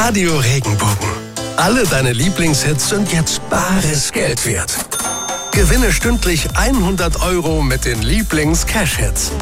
Radio Regenbogen. Alle deine Lieblingshits sind jetzt bares Geld wert. Gewinne stündlich 100 € mit den Lieblings-Cash-Hits.